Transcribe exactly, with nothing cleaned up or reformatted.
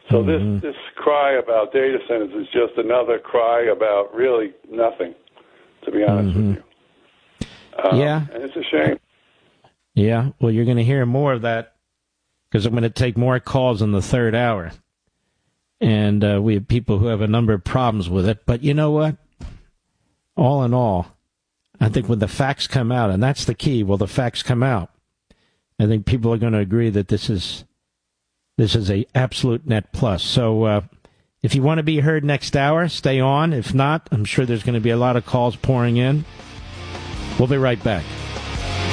So mm-hmm. this, this cry about data centers is just another cry about really nothing, to be honest mm-hmm. with you. Um, yeah. And it's a shame. Yeah, well, you're going to hear more of that because I'm going to take more calls in the third hour. And uh, we have people who have a number of problems with it. But you know what? All in all, I think when the facts come out, and that's the key, will the facts come out, I think people are going to agree that this is this is a absolute net plus. So uh, if you want to be heard next hour, stay on. If not, I'm sure there's going to be a lot of calls pouring in. We'll be right back.